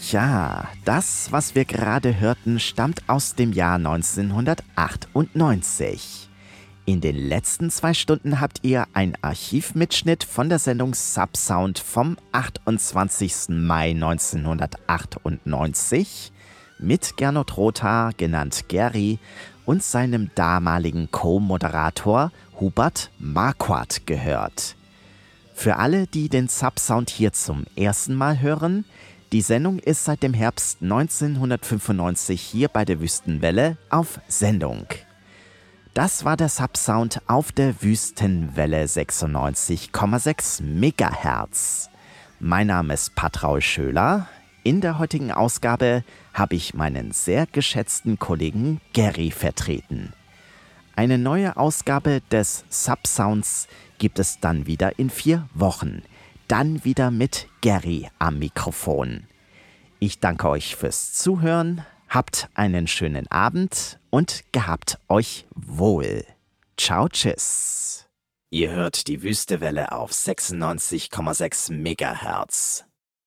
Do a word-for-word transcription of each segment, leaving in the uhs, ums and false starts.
Tja, das, was wir gerade hörten, stammt aus dem Jahr neunzehnhundertachtundneunzig. In den letzten zwei Stunden habt ihr einen Archivmitschnitt von der Sendung Subsound vom achtundzwanzigsten Mai neunzehnhundertachtundneunzig mit Gernot Rothaar, genannt Geri, und seinem damaligen Co-Moderator Hubert Marquardt gehört. Für alle, die den Subsound hier zum ersten Mal hören, die Sendung ist seit dem Herbst neunzehnhundertfünfundneunzig hier bei der Wüstenwelle auf Sendung. Das war der Subsound auf der Wüstenwelle sechsundneunzig Komma sechs Megahertz. Mein Name ist Patraul Schöler. In der heutigen Ausgabe habe ich meinen sehr geschätzten Kollegen Geri vertreten. Eine neue Ausgabe des Subsounds gibt es dann wieder in vier Wochen. Dann wieder mit Geri am Mikrofon. Ich danke euch fürs Zuhören. Habt einen schönen Abend und gehabt euch wohl. Ciao, tschüss. Ihr hört die Wüstewelle auf sechsundneunzig Komma sechs Megahertz.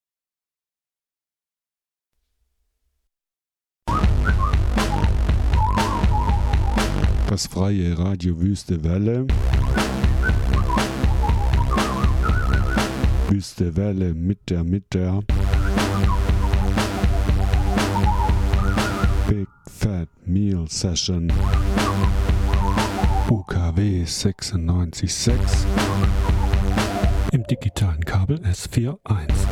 Das freie Radio Wüstewelle. Wüstewelle mit der, mit der Big Fat Meal Session. U K W sechsundneunzig Komma sechs im digitalen Kabel S vier Punkt eins.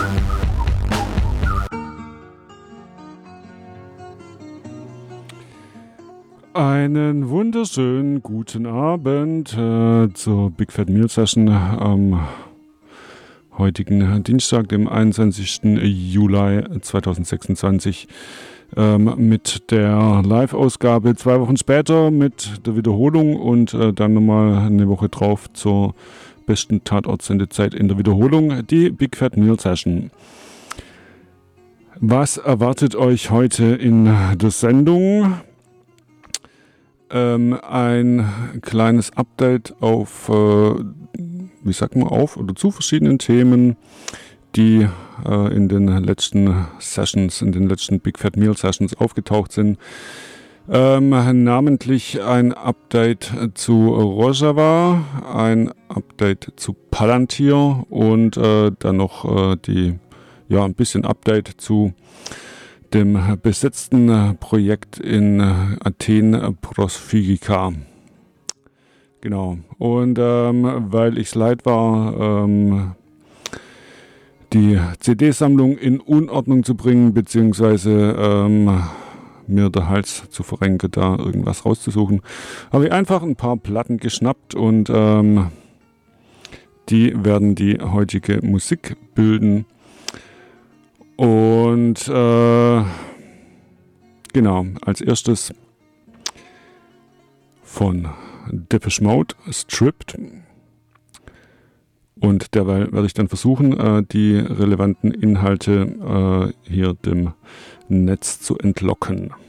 Einen wunderschönen guten Abend äh, zur Big Fat Meal Session am heutigen Dienstag, dem einundzwanzigsten Juli zweitausendsechsundzwanzig, ähm, mit der Live-Ausgabe zwei Wochen später mit der Wiederholung und äh, dann nochmal eine Woche drauf zur besten Tatortsendezeit in der Wiederholung, die Big Fat Meal Session. Was erwartet euch heute in der Sendung? Ähm, ein kleines Update auf, äh, wie sagt man, auf oder zu verschiedenen Themen, die äh, in den letzten Sessions, in den letzten Big Fat Meal Sessions aufgetaucht sind. Ähm, namentlich ein Update zu Rojava, ein Update zu Palantir und äh, dann noch äh, die, ja, ein bisschen Update zu dem besetzten Projekt in Athen Prosphygika. Genau. Und ähm, weil ich es leid war, ähm, die C D-Sammlung in Unordnung zu bringen, beziehungsweise ähm, mir der Hals zu verrenken, da irgendwas rauszusuchen, habe ich einfach ein paar Platten geschnappt und ähm, die werden die heutige Musik bilden. Und äh, genau, als erstes von Depeche Mode, Stripped. Und derweil werde ich dann versuchen, äh, die relevanten Inhalte äh, hier dem Netz zu entlocken.